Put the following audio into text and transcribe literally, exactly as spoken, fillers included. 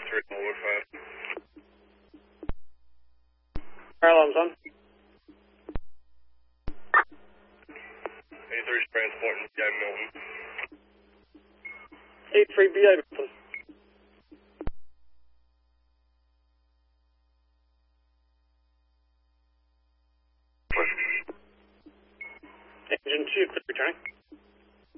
three, Hollywood five. Fire alarm's on. eighty-three is transporting Guy Milton. eighty-three, be open. Engine two, clear returning.